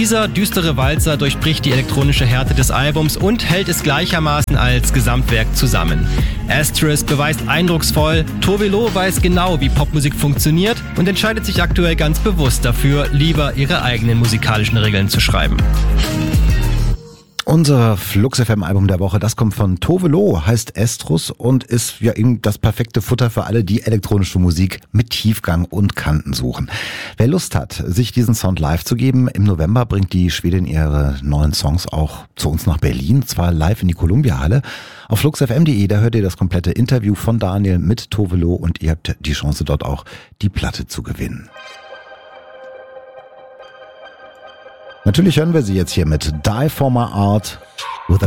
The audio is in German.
Dieser düstere Walzer durchbricht die elektronische Härte des Albums und hält es gleichermaßen als Gesamtwerk zusammen. Asterisk beweist eindrucksvoll, Tove Lo weiß genau, wie Popmusik funktioniert und entscheidet sich aktuell ganz bewusst dafür, lieber ihre eigenen musikalischen Regeln zu schreiben. Unser Flux FM Album der Woche, das kommt von Tove Lo, heißt Astrus und ist ja eben das perfekte Futter für alle, die elektronische Musik mit Tiefgang und Kanten suchen. Wer Lust hat, sich diesen Sound live zu geben, im November bringt die Schwedin ihre neuen Songs auch zu uns nach Berlin, zwar live in die Columbia Halle. Auf fluxfm.de, da hört ihr das komplette Interview von Daniel mit Tove Lo und ihr habt die Chance, dort auch die Platte zu gewinnen. Natürlich hören wir sie jetzt hier mit Die For My Art with a